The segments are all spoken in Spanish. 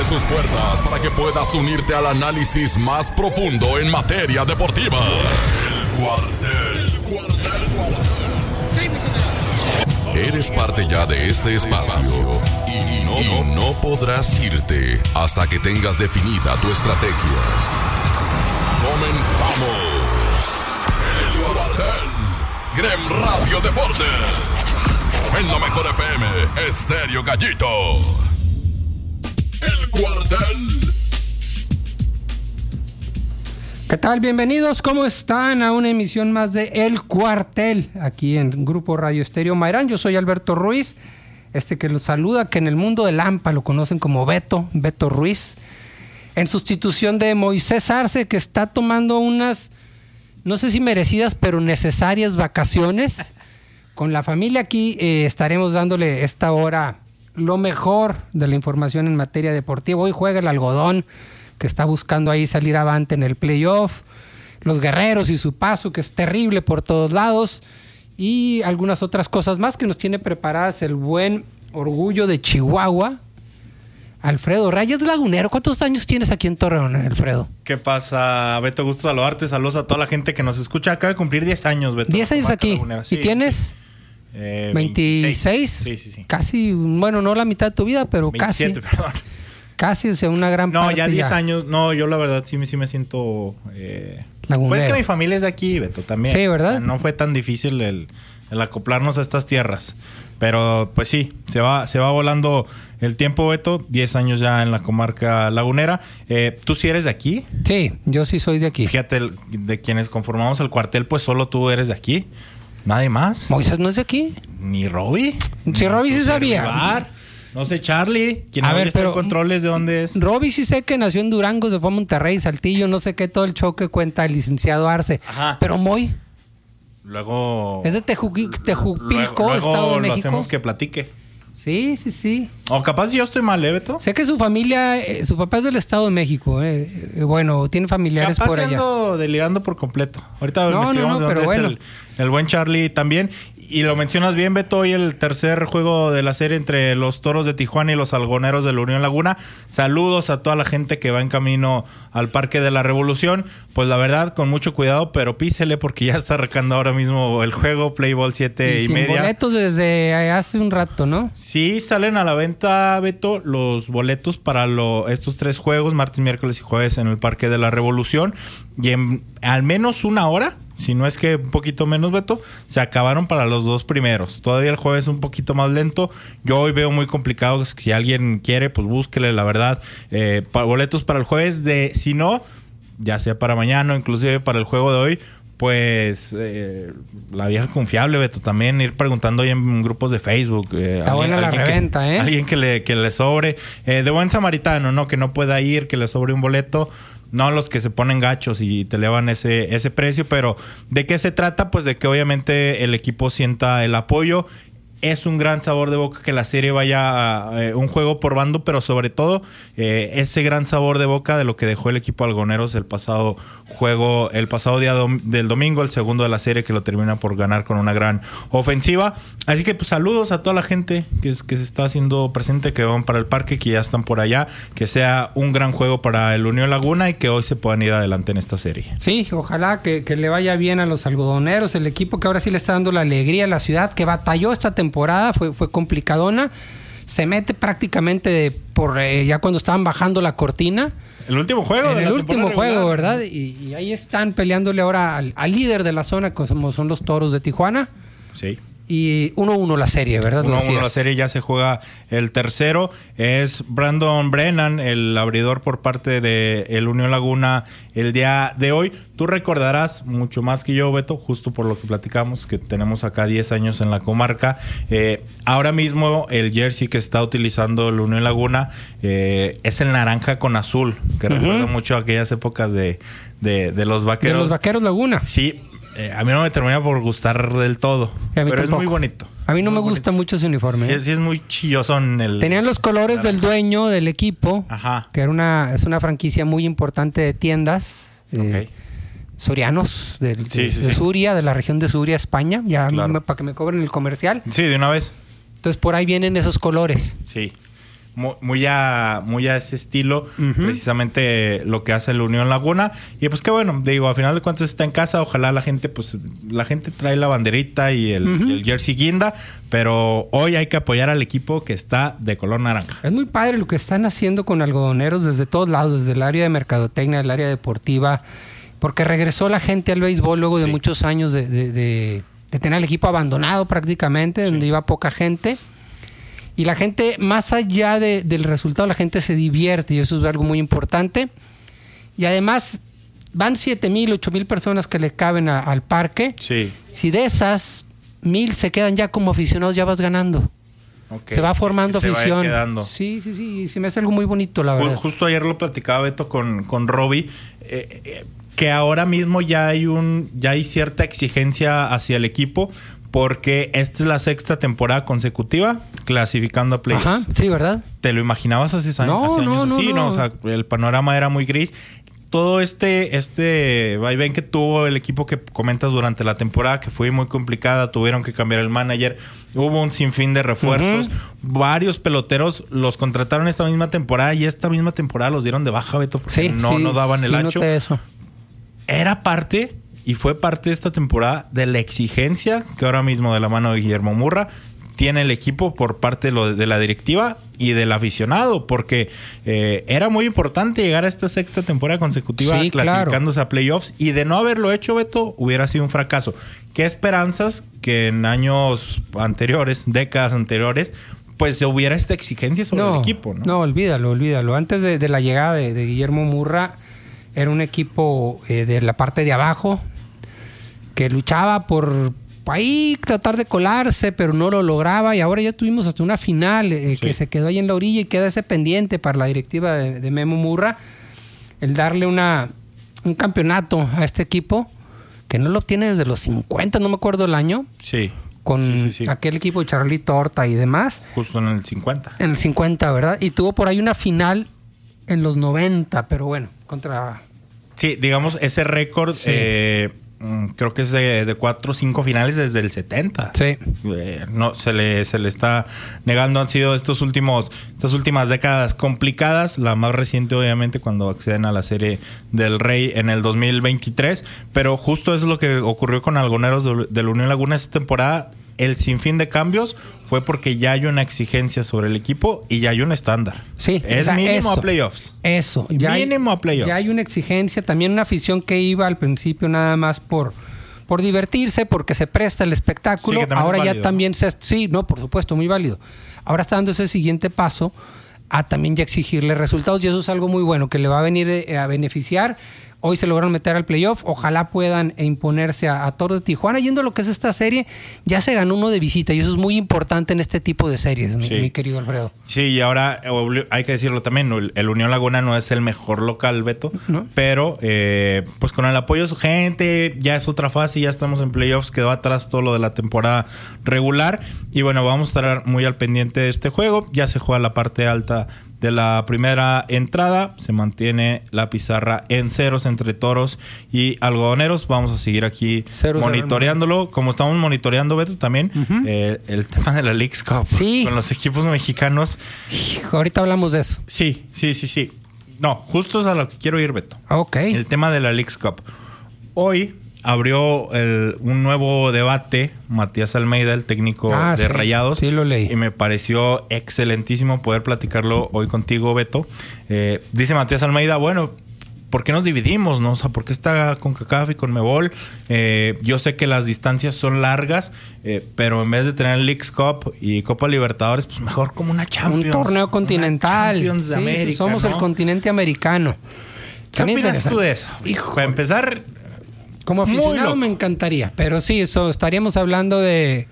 sus puertas para que puedas unirte al análisis más profundo en materia deportiva. El Cuartel. Eres parte ya de este espacio y no podrás irte hasta que tengas definida tu estrategia. Comenzamos. El Cuartel. Grem Radio Deportes. En la mejor FM, Estéreo Gallito. El Cuartel. ¿Qué tal? Bienvenidos, ¿cómo están? A una emisión más de El Cuartel, aquí en Grupo Radio Estéreo Mairán. Yo soy Alberto Ruiz, que los saluda, que en el mundo del AMPA lo conocen como Beto Ruiz, en sustitución de Moisés Arce, que está tomando unas, no sé si merecidas, pero necesarias vacaciones. Con la familia aquí estaremos dándole esta hora lo mejor de la información en materia deportiva. Hoy juega el Algodón, que está buscando ahí salir avante en el playoff, los Guerreros y su paso, que es terrible por todos lados, y algunas otras cosas más que nos tiene preparadas el buen Orgullo de Chihuahua, Alfredo Reyes Lagunero. ¿Cuántos años tienes aquí en Torreón, Alfredo? ¿Qué pasa, Beto? Gusto saludarte. Saludos a toda la gente que nos escucha. Acaba de cumplir 10 años, Beto. 10 años aquí. Sí, ¿Y tienes? 26. Sí. Casi, bueno, no la mitad de tu vida, pero 27, casi. perdón. Casi, o sea, una gran parte. No, ya 10 años. No, yo la verdad sí me siento... Lagunero. Pues que mi familia es de aquí, Beto, también. Sí, ¿verdad? O sea, no fue tan difícil el acoplarnos a estas tierras. Pero, pues sí, se va volando el tiempo, Beto. 10 años ya en la comarca lagunera. ¿Tú sí eres de aquí? Sí, yo sí soy de aquí. Fíjate, de quienes conformamos el cuartel, pues solo tú eres de aquí. ¿Nadie más? ¿Moisés no es de aquí? ¿Ni Robbie? Sí, Robbie sí sabía. No sé, Charlie, quien a ver, está pero en controles de dónde es. Robbie sí sé que nació en Durango, se fue a Monterrey, Saltillo, no sé qué, todo el show que cuenta el licenciado Arce. Ajá. Pero Moy Luego... es de Tejupilco, luego Estado de lo México. hacemos que platique. Sí. O capaz yo estoy mal, Beto. Sé que su familia, su papá es del Estado de México. Bueno, tiene familiares capaz por allá. Ando delirando por completo. Ahorita No, investigamos de pero dónde bueno. es el buen Charlie también. Y lo mencionas bien, Beto, hoy el tercer juego de la serie entre los Toros de Tijuana y los Algoneros de la Unión Laguna. Saludos a toda la gente que va en camino al Parque de la Revolución. Pues la verdad, con mucho cuidado, pero písele porque ya está arrancando ahora mismo el juego, Play Ball 7 y sin media. boletos desde hace un rato, ¿no? Sí, salen a la venta, Beto, los boletos para estos 3 juegos, martes, miércoles y jueves en el Parque de la Revolución. Y en al menos una hora, si no es que un poquito menos, Beto, se acabaron para los 2 primeros. Todavía el jueves es un poquito más lento. Yo hoy veo muy complicado. Si alguien quiere, pues búsquele, la verdad. Boletos para el jueves. Si no, ya sea para mañana o inclusive para el juego de hoy, pues la vieja confiable, Beto, también ir preguntando ahí en grupos de Facebook. Está buena la reventa, Alguien que le sobre. De buen samaritano, ¿no? Que no pueda ir, que le sobre un boleto. No los que se ponen gachos y te elevan ese precio, pero ¿de qué se trata? Pues de que obviamente el equipo sienta el apoyo. Es un gran sabor de boca que la serie vaya a un juego por bando, pero sobre todo ese gran sabor de boca de lo que dejó el equipo Algoneros el pasado juego, el pasado día del domingo, el segundo de la serie, que lo termina por ganar con una gran ofensiva. Así que pues saludos a toda la gente que se está haciendo presente, que van para el parque, que ya están por allá, que sea un gran juego para el Unión Laguna y que hoy se puedan ir adelante en esta serie. Sí, ojalá que le vaya bien a los algodoneros, el equipo que ahora sí le está dando la alegría a la ciudad, que batalló esta temporada, fue complicadona, se mete prácticamente ya cuando estaban bajando la cortina. El último juego. En el último juego, ¿verdad? Y ahí están peleándole ahora al líder de la zona, como son los Toros de Tijuana. Sí. Y 1-1 la serie, ¿verdad? 1-1 la serie, ya se juega el tercero. Es Brandon Brennan, el abridor por parte de el Unión Laguna el día de hoy. Tú recordarás mucho más que yo, Beto, justo por lo que platicamos, que tenemos acá 10 años en la comarca. Ahora mismo el jersey que está utilizando el Unión Laguna es el naranja con azul, que recuerda mucho aquellas épocas de los Vaqueros. De los Vaqueros Laguna. Sí. A mí no me termina por gustar del todo, pero tampoco. Es muy bonito. A mí no me gusta mucho ese uniforme. Sí, es muy chillosón. Tenían los colores del dueño del equipo, ajá, que es una franquicia muy importante de tiendas. Okay. Sorianos, de Suria, de la región de Suria, España. Ya claro. Para que me cobren el comercial. Sí, de una vez. Entonces por ahí vienen esos colores. Sí. muy a ese estilo, precisamente lo que hace el Unión Laguna. Y pues qué bueno, digo, al final de cuentas está en casa, ojalá la gente trae la banderita y el jersey guinda, pero hoy hay que apoyar al equipo que está de color naranja. Es muy padre lo que están haciendo con algodoneros desde todos lados, desde el área de mercadotecnia, el área deportiva, porque regresó la gente al béisbol luego de muchos años de tener el equipo abandonado prácticamente, donde iba poca gente. Y la gente, más allá del resultado, la gente se divierte y eso es algo muy importante. Y además van 7,000, 8,000 personas que le caben al parque. Sí. Si de esas 1,000 se quedan ya como aficionados, ya vas ganando. Okay. Se va formando afición. Se va quedando. Sí. Y se me hace algo muy bonito, la verdad. Justo ayer lo platicaba Beto con Robbie, que ahora mismo ya hay cierta exigencia hacia el equipo, porque esta es la 6ª temporada consecutiva clasificando a playoffs. Ajá, sí, ¿verdad? ¿Te lo imaginabas hace años así? No, o sea, el panorama era muy gris. Todo este vaivén que tuvo el equipo que comentas durante la temporada, que fue muy complicada, tuvieron que cambiar el manager, hubo un sinfín de refuerzos, varios peloteros los contrataron esta misma temporada y esta misma temporada los dieron de baja, Beto, porque no daban el ancho. Noté eso. Era parte y fue parte de esta temporada de la exigencia que ahora mismo, de la mano de Guillermo Murra, tiene el equipo por parte de la directiva y del aficionado, porque era muy importante llegar a esta 6ª temporada consecutiva clasificándose a playoffs, y de no haberlo hecho, Beto, hubiera sido un fracaso. ¿Qué esperanzas que en años anteriores, décadas anteriores, pues hubiera esta exigencia sobre el equipo? No, olvídalo. Antes de la llegada de Guillermo Murra, era un equipo de la parte de abajo que luchaba por ahí tratar de colarse, pero no lo lograba, y ahora ya tuvimos hasta una final que se quedó ahí en la orilla, y queda ese pendiente para la directiva de Memo Murra, el darle un campeonato a este equipo que no lo obtiene desde los 50, no me acuerdo el año. Sí. Con aquel equipo de Charlito Horta y demás. Justo en el 50. En el 50, ¿verdad? Y tuvo por ahí una final en los 90, pero bueno, contra... Sí, digamos, ese récord... Sí. Creo que es de 4 o 5 finales desde el 70. Sí. No, se le está negando. Han sido estas últimas décadas complicadas. La más reciente, obviamente, cuando acceden a la Serie del Rey en el 2023. Pero justo eso es lo que ocurrió con Algoneros de la Unión Laguna esta temporada. El sinfín de cambios fue porque ya hay una exigencia sobre el equipo y ya hay un estándar. Sí, es mínimo a playoffs. Eso. Mínimo a playoffs. Ya hay una exigencia. También una afición que iba al principio nada más por divertirse, porque se presta el espectáculo. Sí, ahora válido, ya también por supuesto, muy válido. Ahora está dando ese siguiente paso a también ya exigirle resultados, y eso es algo muy bueno que le va a venir a beneficiar. Hoy se lograron meter al playoff. Ojalá puedan imponerse a Toros de Tijuana. Yendo a lo que es esta serie, ya se ganó uno de visita, y eso es muy importante en este tipo de series, mi querido Alfredo. Sí, y ahora hay que decirlo también, el Unión Laguna no es el mejor local, Beto, pero pues con el apoyo de su gente, ya es otra fase, ya estamos en playoffs, quedó atrás todo lo de la temporada regular, y bueno, vamos a estar muy al pendiente de este juego. Ya se juega la parte alta de la primera entrada, se mantiene la pizarra en ceros entre Toros y Algodoneros. Vamos a seguir aquí monitoreándolo, como estamos monitoreando, Beto, también el tema de la Leagues Cup con los equipos mexicanos. Ahorita hablamos de eso. Sí. No, justo es a lo que quiero ir, Beto. Okay. El tema de la Leagues Cup. Hoy abrió un nuevo debate Matías Almeida, el técnico de Rayados. Sí, lo leí. Y me pareció excelentísimo poder platicarlo hoy contigo, Beto. Dice Matías Almeida, bueno, ¿por qué nos dividimos, no? O sea, ¿por qué está CONCACAF y CONMEBOL? Yo sé que las distancias son largas, pero en vez de tener Leagues Cup y Copa Libertadores, pues mejor como una Champions. Un torneo continental. Champions de América, somos el continente americano. ¿Qué opinas tú de eso? Para empezar... Como aficionado me encantaría, pero sí, eso estaríamos hablando de...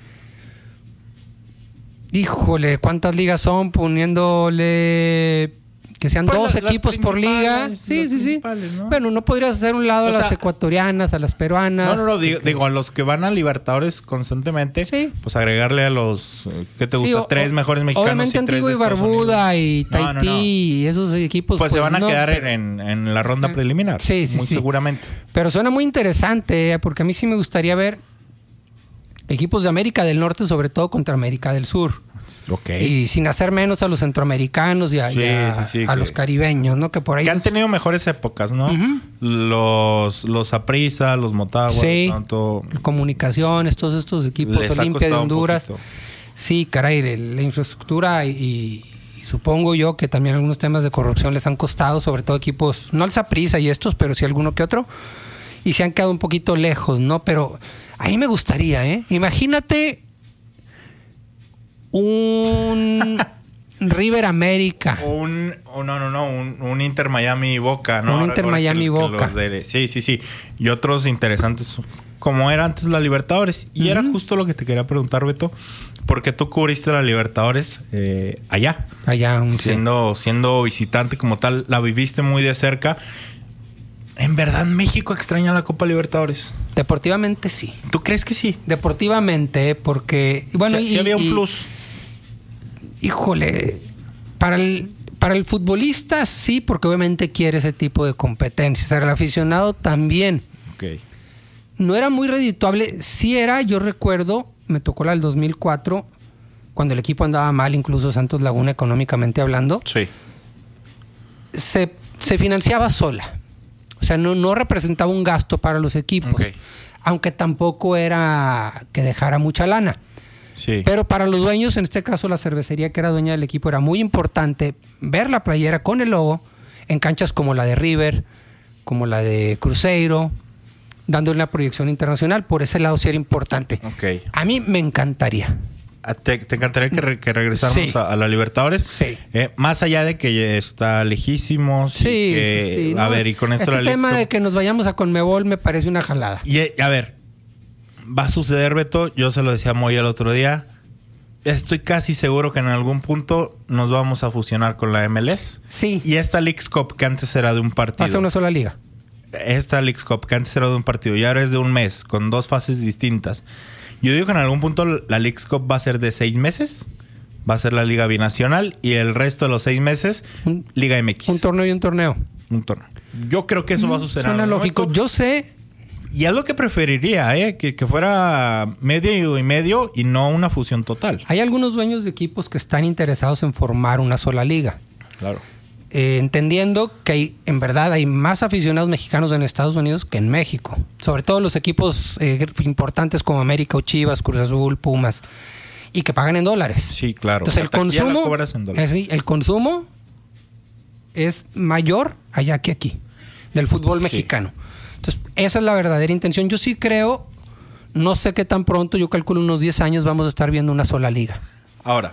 Híjole, ¿cuántas ligas son? Poniéndole... Que sean pues 2 equipos por liga. Sí. ¿No? Bueno, no podrías hacer un lado a las ecuatorianas, a las peruanas. No, digo, a los que van a Libertadores constantemente, pues agregarle a los, ¿qué te gusta? 3 mejores mexicanos. Obviamente Antigua y Barbuda y Tahití y esos equipos. Pues se van a quedar en la ronda preliminar. Sí. Seguramente. Pero suena muy interesante, porque a mí sí me gustaría ver equipos de América del Norte, sobre todo contra América del Sur. Ok. Y sin hacer menos a los centroamericanos y a los caribeños, ¿no? Que por ahí... Que han tenido mejores épocas, ¿no? Los Saprissa, los Motagua, sí, tanto... Comunicaciones, todos estos equipos, Olimpia de Honduras. Sí, caray, la infraestructura y supongo yo que también algunos temas de corrupción les han costado, sobre todo equipos, no el Saprissa y estos, pero sí alguno que otro, y se han quedado un poquito lejos, ¿no? Pero a mí me gustaría, imagínate un River América. Un Inter Miami Boca, ¿no? Un Inter Miami Boca. Sí. Y otros interesantes, como era antes la Libertadores. Y era justo lo que te quería preguntar, Beto. Porque tú cubriste la Libertadores allá. Allá, siendo visitante como tal, la viviste muy de cerca. ¿En verdad México extraña la Copa Libertadores? Deportivamente sí. ¿Tú crees que sí? Deportivamente, porque... Bueno, sí había un plus. Híjole, para el futbolista sí, porque obviamente quiere ese tipo de competencias. Para el aficionado también. Okay. No era muy redituable. Sí era, yo recuerdo, me tocó la del 2004, cuando el equipo andaba mal, incluso Santos Laguna económicamente hablando. Sí. Se financiaba sola. O sea, no representaba un gasto para los equipos. Okay. Aunque tampoco era que dejara mucha lana. Sí. Pero para los dueños, en este caso la cervecería que era dueña del equipo, era muy importante ver la playera con el logo en canchas como la de River, como la de Cruzeiro, dándole una proyección internacional. Por ese lado sí era importante. Okay. A mí me encantaría. ¿Te encantaría que regresáramos sí. a la Libertadores? Sí. Más allá de que está lejísimos. Sí. A ver, y con esto... Ese tema de que nos vayamos a Conmebol me parece una jalada. Y a ver, va a suceder, Beto. Yo se lo decía a Moy el otro día. Estoy casi seguro que en algún punto nos vamos a fusionar con la MLS. Sí. Y esta Leagues Cup, que antes era de un partido. Pasa una sola liga. Esta Leagues Cup, que antes era de un partido, y ahora es de un mes, con 2 fases distintas. Yo digo que en algún punto la Leagues Cup va a ser de 6 meses. Va a ser la Liga Binacional. Y el resto de los 6 meses, Liga MX. Un torneo y un torneo. Un torneo. Yo creo que eso va a suceder. Suena lógico. Momento. Yo sé... Y es lo que preferiría, que y medio y no una fusión total. Hay algunos dueños de equipos que están interesados en formar una sola liga. Claro. Entendiendo que en verdad hay más aficionados mexicanos en Estados Unidos que en México. Sobre todo los equipos importantes como América o Chivas, Cruz Azul, Pumas. Y que pagan en dólares. Sí, claro. Entonces el consumo es mayor allá que aquí. Del fútbol mexicano. Entonces, esa es la verdadera intención. Yo sí creo, no sé qué tan pronto, yo calculo unos 10 años vamos a estar viendo una sola liga. Ahora,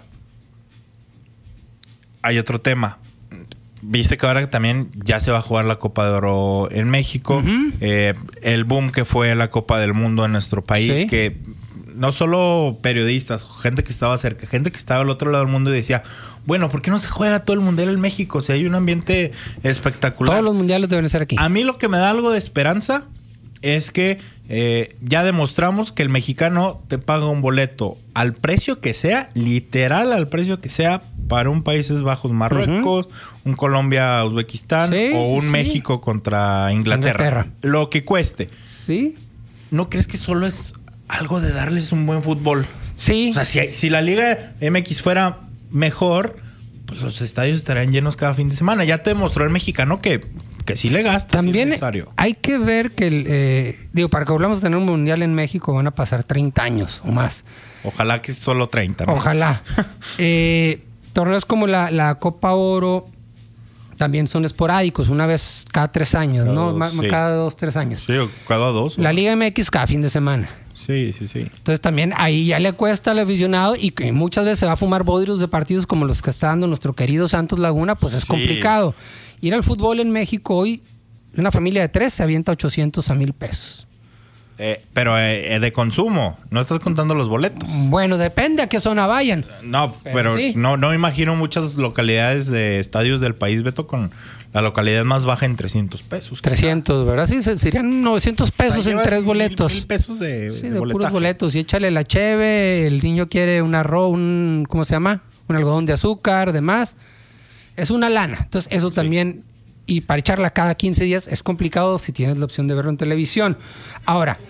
hay otro tema. Viste que ahora también ya se va a jugar la Copa de Oro en México. El boom que fue la Copa del Mundo en nuestro país, sí. Que no solo periodistas, gente que estaba cerca, gente que estaba al otro lado del mundo y decía, bueno, ¿por qué no se juega todo el mundial en México? O sea, hay un ambiente espectacular. Todos los mundiales deben ser aquí. A mí lo que me da algo de esperanza es que ya demostramos que el mexicano te paga un boleto al precio que sea, literal al precio que sea, para un Países Bajos Marruecos, un Colombia Uzbekistán o un México contra Inglaterra. Lo que cueste. Sí. ¿No crees que solo es algo de darles un buen fútbol? Sí. O sea, si la Liga MX fuera mejor, pues los estadios estarían llenos cada fin de semana. Ya te demostró el mexicano que sí le gasta. También si es necesario. Hay que ver que para que volvamos a tener un mundial en México van a pasar 30 años o más. Ojalá que solo 30, ¿no? Ojalá. Torneos como la Copa Oro también son esporádicos, una vez cada 3 años, ¿no? Cada 2, 3 años. Sí, cada 2. La Liga MX cada fin de semana. Sí. Entonces también ahí ya le cuesta al aficionado y que muchas veces se va a fumar bodrios de partidos como los que está dando nuestro querido Santos Laguna, pues es complicado. Ir al fútbol en México hoy, una familia de 3 se avienta 800 a 1,000 pesos. Pero de consumo, no estás contando los boletos. Bueno, depende a qué zona vayan. No, pero sí. No me imagino muchas localidades de estadios del país, Beto, con la localidad más baja en 300 pesos. 300, ¿verdad? Sí, serían 900 pesos en 3 boletos. 1,000 pesos de puros boletos. Y échale la cheve, el niño quiere un arroz, ¿cómo se llama? Un algodón de azúcar, demás. Es una lana. Entonces, eso también... Y para echarla cada 15 días es complicado si tienes la opción de verlo en televisión. Ahora,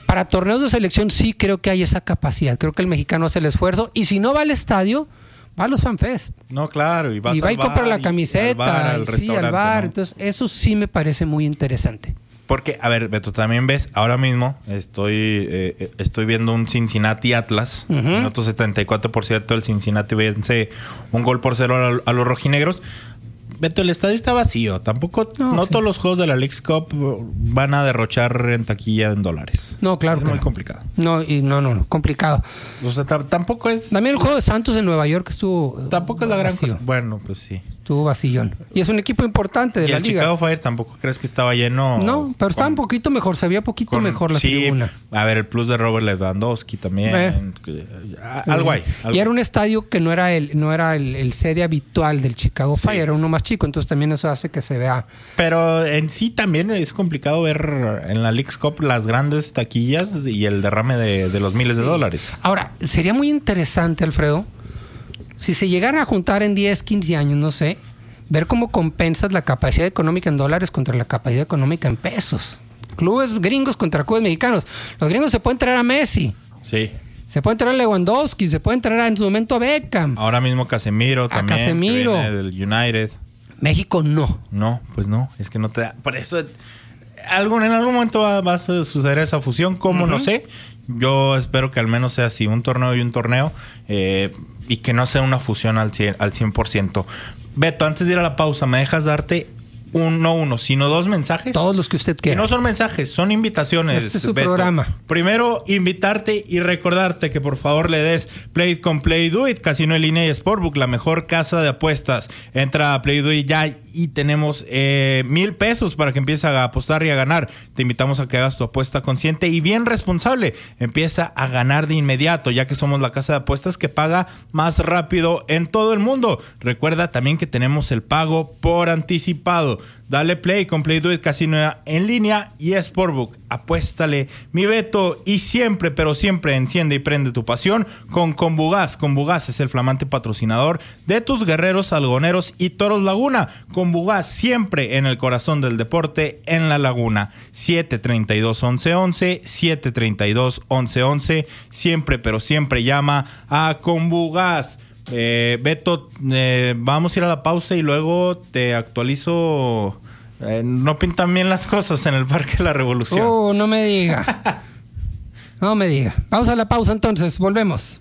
para torneos de selección sí creo que hay esa capacidad. Creo que el mexicano hace el esfuerzo. Y si no va al estadio, va a los FanFest. No, claro. Y va y compra la camiseta. al bar. ¿no? Entonces, eso sí me parece muy interesante. Porque, a ver, Beto, también ves, ahora mismo estoy viendo un Cincinnati Atlas. Minuto 74, por cierto, el Cincinnati vence 1-0 a los rojinegros. Beto, el estadio está vacío. Tampoco, no sí. Todos los juegos de la Leagues Cup van a derrochar en taquilla en dólares. No, claro. Es muy complicado. No, complicado. O sea, tampoco es... También el juego de Santos en Nueva York estuvo... Tampoco es la gran cosa. Bueno, pues sí. Estuvo vacillón. Y es un equipo importante de la liga. ¿Y el Chicago Fire tampoco crees que estaba lleno? No, pero estaba un poquito mejor. Se veía poquito mejor la tribuna. A ver, el plus de Robert Lewandowski también. Algo hay. Y era un estadio que no era el sede habitual del Chicago Fire. Era uno más chico. Entonces también eso hace que se vea... Pero en sí también es complicado ver en la Leagues Cup las grandes taquillas y el derrame de los miles de dólares. Ahora, sería muy interesante, Alfredo, si se llegaran a juntar en 10, 15 años, no sé, ver cómo compensas la capacidad económica en dólares contra la capacidad económica en pesos. Clubes gringos contra clubes mexicanos. Los gringos se pueden traer a Messi. Sí. Se pueden traer a Lewandowski, se pueden traer en su momento a Beckham. Ahora mismo Casemiro también. Casemiro. Que viene del United. México no. No, pues no. Es que no te da... Por eso... en algún momento va a suceder esa fusión. ¿Cómo? No sé. Yo espero que al menos sea así. Un torneo y un torneo. Y que no sea una fusión al 100%. Beto, antes de ir a la pausa, ¿me dejas darte no uno, sino dos mensajes? Todos los que usted quiera. Y no son mensajes, son invitaciones. Este es su programa. Primero, invitarte y recordarte que por favor le des Play It con Play Do It, Casino en línea y Sportbook, la mejor casa de apuestas. Entra a Play Do It ya y tenemos 1,000 pesos para que empieces a apostar y a ganar. Te invitamos a que hagas tu apuesta consciente y bien responsable. Empieza a ganar de inmediato, ya que somos la casa de apuestas que paga más rápido en todo el mundo. Recuerda también que tenemos el pago por anticipado. Dale play con Play Do It, Casino en línea y Sportbook. Apuéstale, mi Beto, y siempre, pero siempre enciende y prende tu pasión con Combugas. Combugas es el flamante patrocinador de tus Guerreros, Algoneros y Toros Laguna. Combugas siempre en el corazón del deporte en la Laguna. 732-1111, 732-1111. Siempre, pero siempre llama a Combugas. Beto, vamos a ir a la pausa y luego te actualizo. No pintan bien las cosas en el Parque de la Revolución. No me diga. No me diga. Vamos a la pausa entonces, volvemos.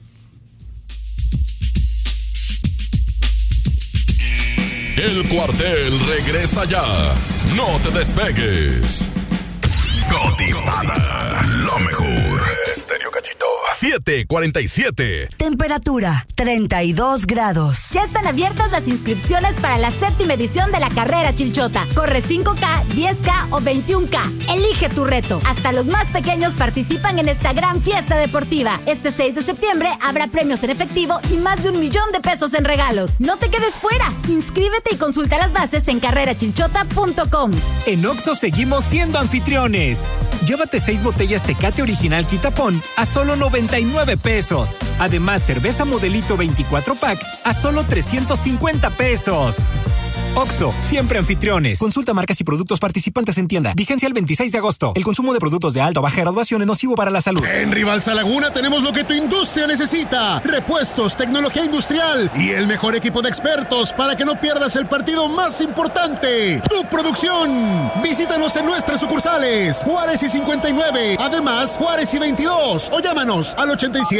El Cuartel regresa ya. No te despegues. Cotizada. Lo mejor. Estéreo Gallito. 7:47. Temperatura 32 grados. Ya están abiertas las inscripciones para la 7ª edición de la carrera Chilchota. Corre 5K, 10K o 21K. Elige tu reto. Hasta los más pequeños participan en esta gran fiesta deportiva. Este 6 de septiembre habrá premios en efectivo y más de 1 millón de pesos en regalos. No te quedes fuera. Inscríbete y consulta las bases en carrerachilchota.com. En Oxxo seguimos siendo anfitriones. Llévate 6 botellas Tecate Original Quitapón a solo 99 pesos. Además, cerveza Modelito 24 pack a solo 350 pesos. Oxxo, siempre anfitriones. Consulta marcas y productos participantes en tienda. Vigencia el 26 de agosto. El consumo de productos de alta o baja graduación es nocivo para la salud. En Rivalsa Laguna tenemos lo que tu industria necesita. Repuestos, tecnología industrial y el mejor equipo de expertos para que no pierdas el partido más importante. Tu producción. Visítanos en nuestras sucursales. Juárez y 59. Además, Juárez y 22. O llámanos al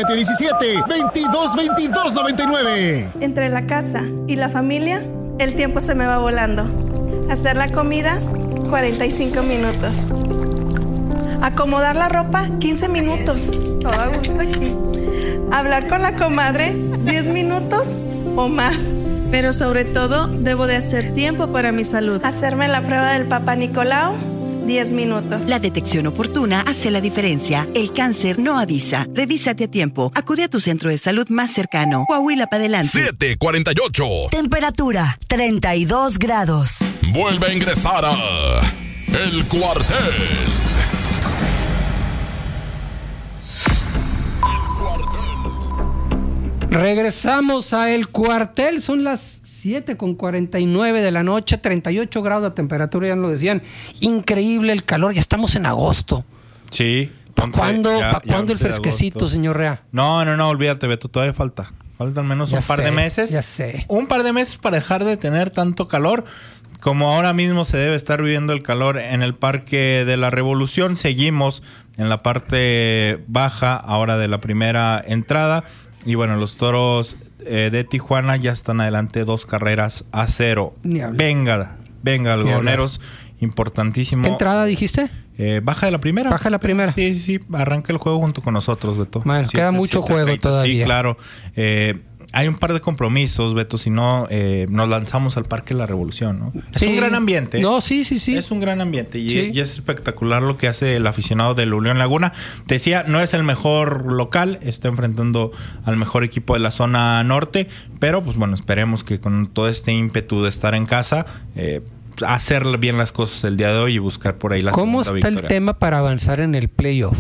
8717-222299. Entre la casa y la familia, el tiempo se me va volando. Hacer la comida, 45 minutos. Acomodar la ropa, 15 minutos. Todo a gusto aquí. Hablar con la comadre, 10 minutos o más. Pero sobre todo, debo de hacer tiempo para mi salud. Hacerme la prueba del Papá Nicolau, 10 minutos. La detección oportuna hace la diferencia. El cáncer no avisa. Revísate a tiempo. Acude a tu centro de salud más cercano. Coahuila para adelante. 7:48. Temperatura 32 grados. Vuelve a ingresar a El Cuartel. Regresamos a El Cuartel. Son las 7:49 de la noche, 38 grados de temperatura, ya lo decían. Increíble el calor, ya estamos en agosto. Sí. ¿Para cuándo el fresquecito, señor Rea? No, olvídate, Beto, todavía falta. Falta al menos un par de meses. Ya sé. Un par de meses para dejar de tener tanto calor. Como ahora mismo se debe estar viviendo el calor en el Parque de la Revolución, seguimos en la parte baja ahora de la primera entrada. Y bueno, los Toros de Tijuana ya están adelante 2-0. Venga, algodoneros, importantísimo. ¿Qué entrada dijiste? Baja de la primera. Baja de la primera. Sí. Arranca el juego junto con nosotros, Beto. Bueno, queda mucho juego todavía. Sí, claro. Hay un par de compromisos, Beto. Si no, nos lanzamos al Parque de la Revolución, ¿no? Es un gran ambiente. No, sí. Es un gran ambiente. Y es espectacular lo que hace el aficionado del Unión Laguna. Decía, no es el mejor local. Está enfrentando al mejor equipo de la zona norte. Pero, pues bueno, esperemos que con todo este ímpetu de estar en casa... hacer bien las cosas el día de hoy y buscar por ahí la segunda victoria. ¿Cómo está el tema para avanzar en el playoff?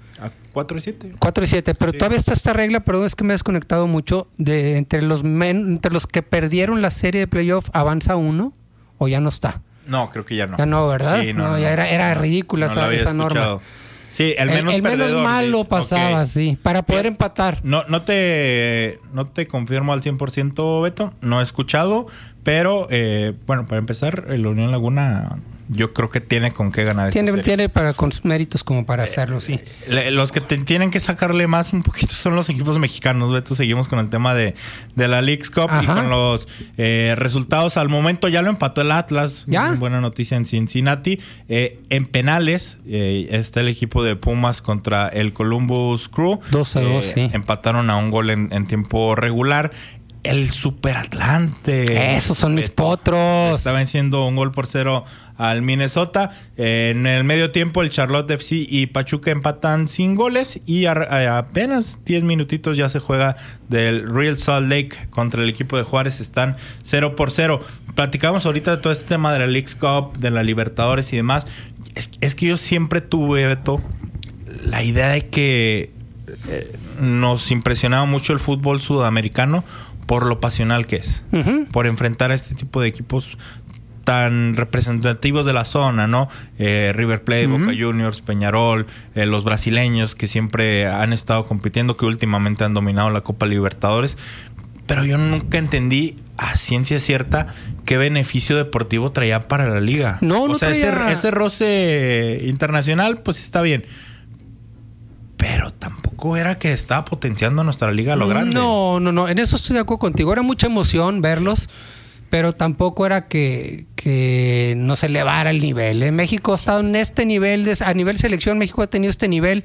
4-7. 4-7, pero todavía está esta regla, perdón, es que me he desconectado mucho, de entre los que perdieron la serie de playoff, ¿avanza uno o ya no está? No, creo que ya no. Ya no, ¿verdad? Sí, ya era ridícula esa norma. Sí, el menos malo pasaba, sí, para poder empatar. No te confirmo al 100%, Beto. No he escuchado, pero bueno, para empezar, el Unión Laguna yo creo que tiene con qué ganar esta serie. Tiene con méritos como para hacerlo, sí. Los que tienen que sacarle más un poquito son los equipos mexicanos, Beto. Seguimos con el tema de la Leagues Cup. Ajá. Y con los resultados. Al momento ya lo empató el Atlas. ¿Ya? Buena noticia en Cincinnati. En penales está el equipo de Pumas contra el Columbus Crew. 2-2, sí. Empataron a un gol en tiempo regular. El Super Atlante. Esos son mis potros. Está venciendo 1-0 al Minnesota. En el medio tiempo, el Charlotte FC y Pachuca empatan sin goles. Y apenas 10 minutitos ya se juega del Real Salt Lake contra el equipo de Juárez. Están 0-0. Platicamos ahorita de todo este tema de la Leagues Cup, de la Libertadores y demás. Es que yo siempre tuve, Beto, la idea de que nos impresionaba mucho el fútbol sudamericano por lo pasional que es. Uh-huh. Por enfrentar a este tipo de equipos tan representativos de la zona, ¿no? River Plate, uh-huh. Boca Juniors, Peñarol, los brasileños que siempre han estado compitiendo, que últimamente han dominado la Copa Libertadores. Pero yo nunca entendí a ciencia cierta qué beneficio deportivo traía para la liga. No traía... ese roce internacional, pues está bien. Pero tampoco era que estaba potenciando nuestra liga a lo grande. No. En eso estoy de acuerdo contigo. Era mucha emoción verlos, pero tampoco era que nos elevara el nivel. México ha estado en este nivel, a nivel selección, México ha tenido este nivel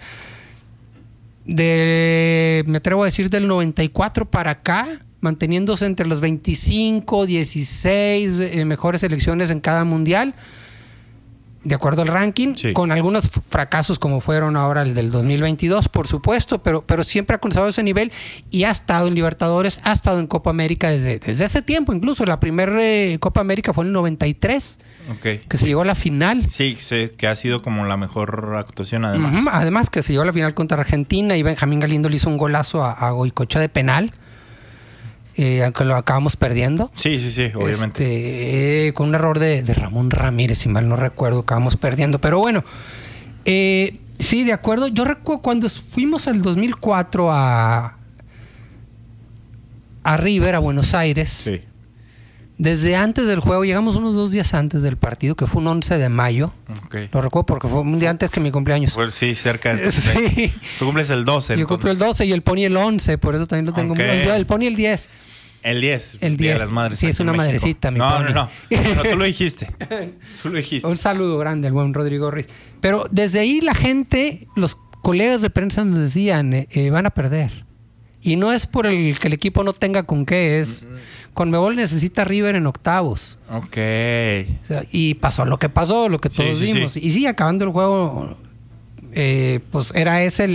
me atrevo a decir, del 94 para acá, manteniéndose entre los 25, 16 mejores selecciones en cada mundial. De acuerdo al ranking, sí. Con algunos fracasos como fueron ahora el del 2022, por supuesto, pero siempre ha conservado ese nivel y ha estado en Libertadores, ha estado en Copa América desde ese tiempo. Incluso la primera Copa América fue en el 93, okay. Que se llegó a la final. Sí, que ha sido como la mejor actuación además. Uh-huh. Además que se llegó a la final contra Argentina y Benjamín Galindo le hizo un golazo a Goicoechea de penal. Aunque lo acabamos perdiendo. Sí, obviamente. Con un error de Ramón Ramírez, si mal no recuerdo, acabamos perdiendo. Pero bueno, sí, de acuerdo. Yo recuerdo cuando fuimos al 2004 a River, a Buenos Aires. Sí. Desde antes del juego, llegamos unos 2 días antes del partido, que fue un 11 de mayo. Okay. Lo recuerdo porque fue un día antes que mi cumpleaños. Pues sí, cerca de sí. Tú cumples el 12. Yo cumplo el 12 y el Pony el 11, por eso también lo tengo. Okay. El Pony el 10. El 10. El 10. De las madres. Sí, es una madrecita. No, tú lo dijiste. Un saludo grande al buen Rodrigo Ruiz. Pero desde ahí la gente, los colegas de prensa nos decían, van a perder. Y no es por que el equipo no tenga con qué, es... Conmebol necesita a River en octavos. Ok. O sea, y pasó lo que todos vimos. Sí. Y sí, acabando el juego, pues era ese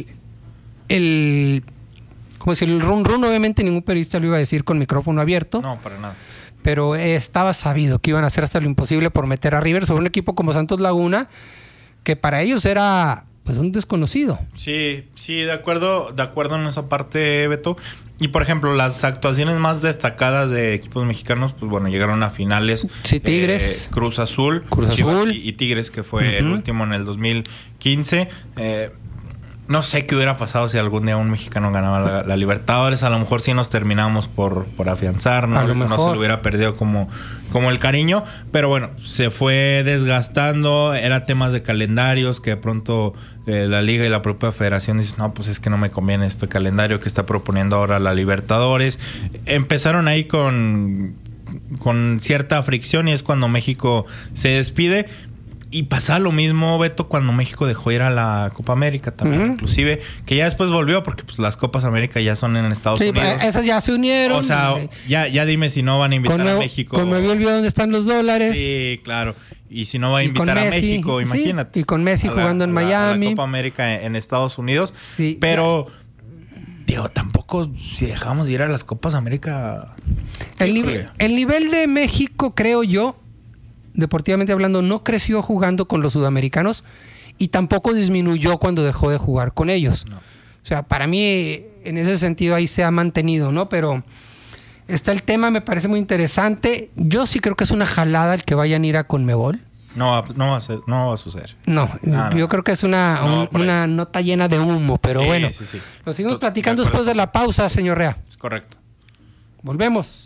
el como decir, el run run. Obviamente ningún periodista lo iba a decir con micrófono abierto. No, para nada. Pero estaba sabido que iban a hacer hasta lo imposible por meter a River sobre un equipo como Santos Laguna, que para ellos era pues un desconocido. Sí, de acuerdo en esa parte, Beto. Y por ejemplo, las actuaciones más destacadas de equipos mexicanos, pues bueno, llegaron a finales. Sí, Tigres. Cruz Azul. Y Tigres, que fue el último en el 2015. No sé qué hubiera pasado si algún día un mexicano ganaba la Libertadores. A lo mejor sí nos terminamos por afianzar, ¿no? No se le hubiera perdido como el cariño. Pero bueno, se fue desgastando. Era temas de calendarios que de pronto la Liga y la propia Federación dicen, no, pues es que no me conviene este calendario que está proponiendo ahora la Libertadores. Empezaron ahí con cierta fricción y es cuando México se despide. Y pasaba lo mismo, Beto, cuando México dejó ir a la Copa América también, inclusive, que ya después volvió porque pues las Copas América ya son en Estados Unidos. Esas ya se unieron. O sea, ya dime si no van a invitar a México. Con me olvidó dónde están los dólares. Sí, claro. Y si no va a invitar a México, imagínate. Y con Messi jugando en Miami. A la Copa América en Estados Unidos. Sí. Pero, digo, tampoco si dejamos de ir a las Copas América... El nivel de México, creo yo, deportivamente hablando, no creció jugando con los sudamericanos y tampoco disminuyó cuando dejó de jugar con ellos. No. O sea, para mí, en ese sentido, ahí se ha mantenido, ¿no? Pero está el tema, me parece muy interesante. Yo sí creo que es una jalada el que vayan a ir a Conmebol. No va a suceder. No, yo creo que es una nota llena de humo, pero bueno. Sí. Lo seguimos platicando después de la pausa, señor Rea. Es correcto. Volvemos.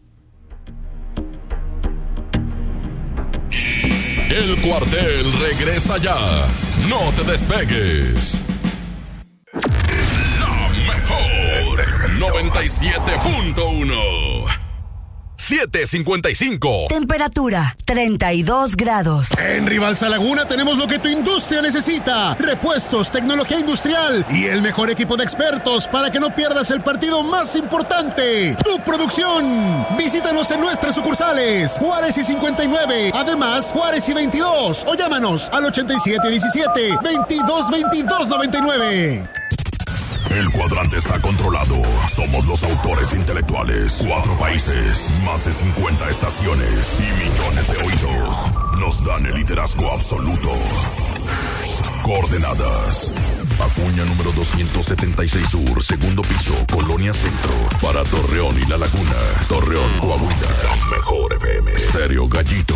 El Cuartel regresa ya. No te despegues. La mejor 97.1 7:55. Temperatura 32 grados. En Rivalsa Laguna tenemos lo que tu industria necesita: repuestos, tecnología industrial y el mejor equipo de expertos para que no pierdas el partido más importante, tu producción. Visítanos en nuestras sucursales Juárez y 59, además Juárez y 22, o llámanos al 8717-222299. El cuadrante está controlado. Somos los autores intelectuales. 4 países, más de 50 estaciones y millones de oídos nos dan el liderazgo absoluto. Coordenadas: Acuña número 276 Sur, segundo piso, Colonia Centro. Para Torreón y La Laguna. Torreón, Coahuila. Mejor FM. Estéreo Gallito.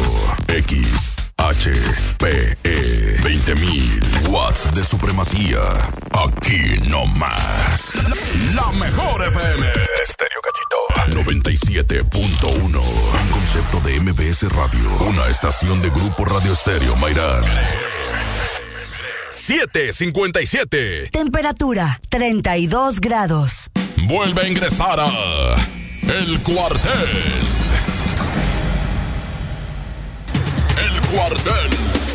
XHPE. 20,000 watts de supremacía. Aquí no más. La mejor FM. Estéreo Gallito. 97.1. Un concepto de MBS Radio. Una estación de Grupo Radio Estéreo Mairán. 7:57. Temperatura 32 grados. Vuelve a ingresar a El Cuartel. El Cuartel.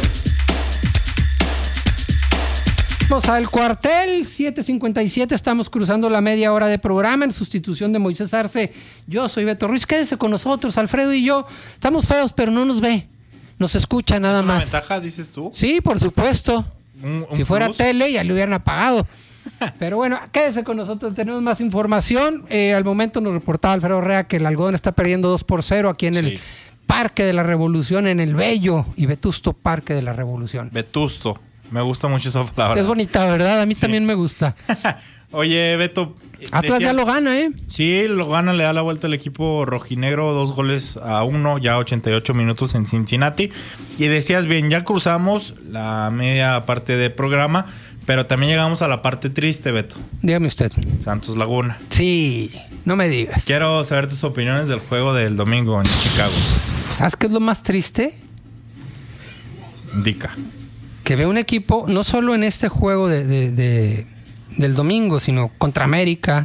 Vamos al Cuartel, 7:57. Estamos cruzando la media hora de programa en sustitución de Moisés Arce. Yo soy Beto Ruiz. Quédese con nosotros, Alfredo y yo. Estamos feos, pero no nos ve. Nos escucha nada más. ¿Es una ventaja, dices tú? Sí, por supuesto. Si fuera tele, ya le hubieran apagado. Pero bueno, quédese con nosotros, tenemos más información. Al momento nos reportaba Alfredo Rea que el Algodón está perdiendo 2-0 aquí en el Parque de la Revolución, en el bello y vetusto Parque de la Revolución. Vetusto, me gusta mucho esa palabra. Sí, es bonita, ¿verdad? A mí también me gusta. Oye, Beto. Atlas ya lo gana, ¿eh? Sí, lo gana, le da la vuelta al equipo rojinegro, 2-1, ya 88 minutos en Cincinnati. Y decías bien, ya cruzamos la media parte del programa, pero también llegamos a la parte triste, Beto. Dígame usted. Santos Laguna. Sí, no me digas. Quiero saber tus opiniones del juego del domingo en Chicago. ¿Sabes qué es lo más triste? Indica. Que ve un equipo, no solo en este juego del domingo, sino contra América,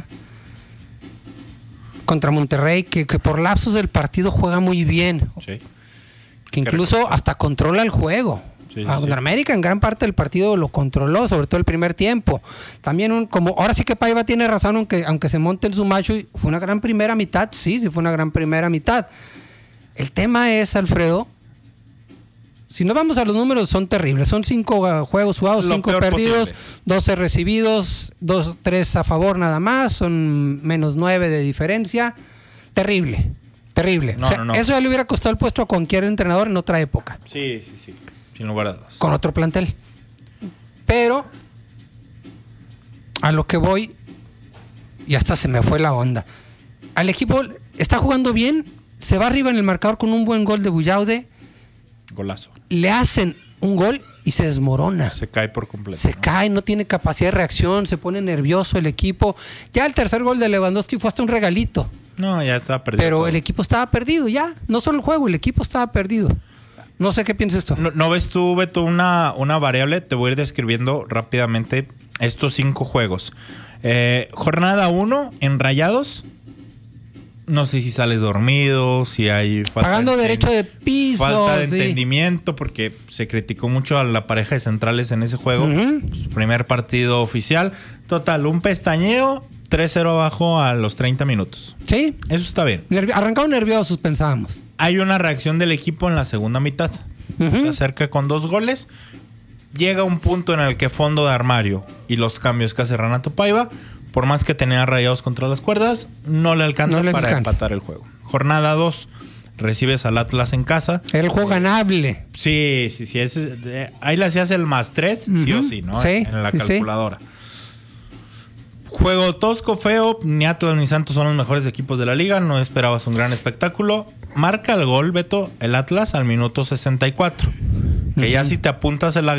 contra Monterrey, que por lapsos del partido juega muy bien. Sí. Que incluso hasta controla el juego. Sí. América en gran parte del partido lo controló, sobre todo el primer tiempo. También como ahora sí que Paiva tiene razón, aunque se monte en su macho, fue una gran primera mitad, sí fue una gran primera mitad. El tema es, Alfredo, si no vamos a los números, son terribles. Son 5 juegos jugados, 5 perdidos, 12 recibidos, 3 a favor nada más, son menos 9 de diferencia. Terrible. No. Eso ya le hubiera costado el puesto a cualquier entrenador en otra época. Sí, sin lugar a dudas. Con otro plantel. Pero a lo que voy, y hasta se me fue la onda. Al equipo está jugando bien, se va arriba en el marcador con un buen gol de Bullaude. Golazo. Le hacen un gol y se desmorona. Se cae por completo. Se cae, no tiene capacidad de reacción, se pone nervioso el equipo. Ya el tercer gol de Lewandowski fue hasta un regalito. No, ya estaba perdido. Pero todo. el equipo estaba perdido ya. No solo el juego, el equipo estaba perdido. No sé qué piensas tú. ¿No ves tú, Beto, una variable? Te voy a ir describiendo rápidamente estos 5 juegos. Jornada 1 en Rayados. No sé si sales dormido, si hay falta pagando derecho de piso. Falta de entendimiento, porque se criticó mucho a la pareja de centrales en ese juego. Su primer partido oficial. Total, un pestañeo, 3-0 abajo a los 30 minutos. Sí. Eso está bien. Arrancaron nerviosos, pensábamos. Hay una reacción del equipo en la segunda mitad. Se acerca con 2 goles. Llega un punto en el que fondo de armario y los cambios que hace Renato Paiva, por más que tenía Rayados contra las cuerdas, no le alcanza para empatar el juego. Jornada 2, recibes al Atlas en casa. Era el juego ganable. Sí. Ahí le hacías el +3, sí o sí, ¿no? Sí, en la calculadora. Juego tosco, feo. Ni Atlas ni Santos son los mejores equipos de la liga. No esperabas un gran espectáculo. Marca el gol, Beto, el Atlas al minuto 64. Que ya si te apuntas en la